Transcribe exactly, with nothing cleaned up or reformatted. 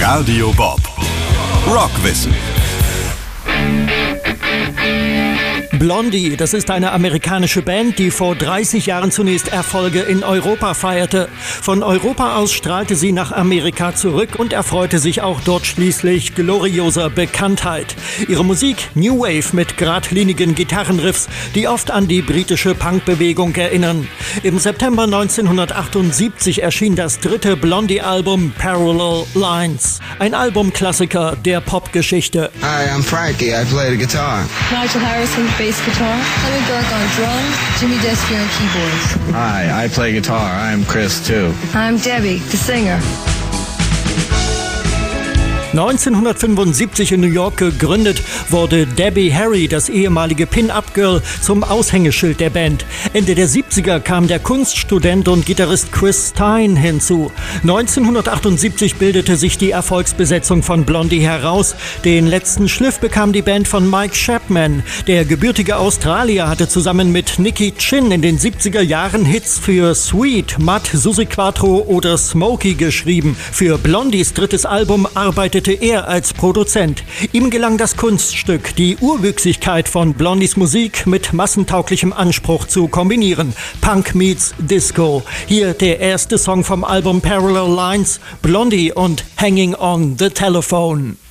Radio Bob. Rockwissen. Blondie, das ist eine amerikanische Band, die vor dreißig Jahren zunächst Erfolge in Europa feierte. Von Europa aus strahlte sie nach Amerika zurück und erfreute sich auch dort schließlich glorioser Bekanntheit. Ihre Musik New Wave mit geradlinigen Gitarrenriffs, die oft an die britische Punkbewegung erinnern. Im September neunzehnhundertachtundsiebzig erschien das dritte Blondie-Album Parallel Lines, ein Albumklassiker der Popgeschichte. Hi, I'm Frankie. I play the guitar. Nigel Harrison, bass guitar. Lemmy Burke on drums. Jimmy Desfier on keyboards. Hi, I play guitar. I'm Chris too. I'm Debbie, the singer. neunzehnhundertfünfundsiebzig in New York gegründet, wurde Debbie Harry, das ehemalige Pin-Up-Girl, zum Aushängeschild der Band. Ende der siebziger kam der Kunststudent und Gitarrist Chris Stein hinzu. neunzehnhundertachtundsiebzig bildete sich die Erfolgsbesetzung von Blondie heraus. Den letzten Schliff bekam die Band von Mike Chapman. Der gebürtige Australier hatte zusammen mit Nicky Chinn in den siebziger Jahren Hits für Sweet, Mud, Suzi Quatro oder Smokey geschrieben. Für Blondies drittes Album arbeitete er als Produzent. Ihm gelang das Kunststück, die Urwüchsigkeit von Blondies Musik mit massentauglichem Anspruch zu kombinieren. Punk meets Disco. Hier der erste Song vom Album Parallel Lines, Blondie und Hanging on the Telephone.